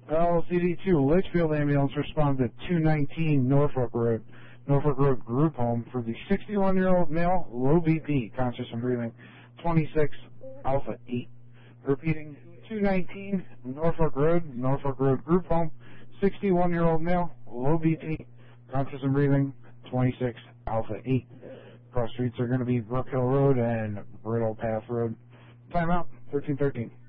LCD2, Litchfield Ambulance responded to 219 Norfolk Road Group Home for the 61-year-old male, low BP, conscious and breathing, 26 Alpha 8. Repeating, 219 Norfolk Road Group Home, 61-year-old male, low BP, conscious and breathing, 26 Alpha 8. Cross streets are going to be Brook Hill Road and Brittle Path Road. Timeout, 1313.